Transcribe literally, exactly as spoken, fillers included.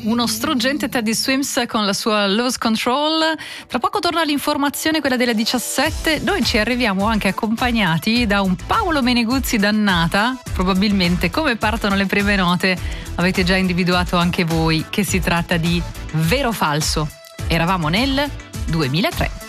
Uno struggente Teddy Swims con la sua Lose Control. Tra poco torna l'informazione, quella delle diciassette. Noi ci arriviamo anche accompagnati da un Paolo Meneguzzi dannata. Probabilmente, come partono le prime note, avete già individuato anche voi che si tratta di Vero o Falso. Eravamo nel duemilatré.